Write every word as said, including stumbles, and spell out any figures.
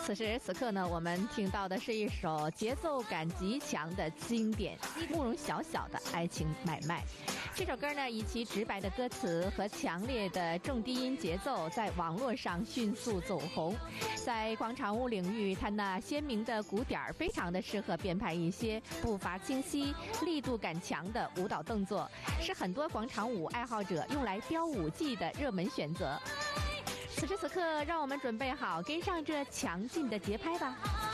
此时此刻呢，我们听到的是一首节奏感极强的经典慕容晓晓的《爱情买卖》。这首歌呢，以其直白的歌词和强烈的重低音节奏，在网络上迅速走红。在广场舞领域，它那鲜明的鼓点儿非常的适合编排一些步伐清晰、力度感强的舞蹈动作，是很多广场舞爱好者用来飙舞技的热门选择。此时此刻，让我们准备好跟上这强劲的节拍吧。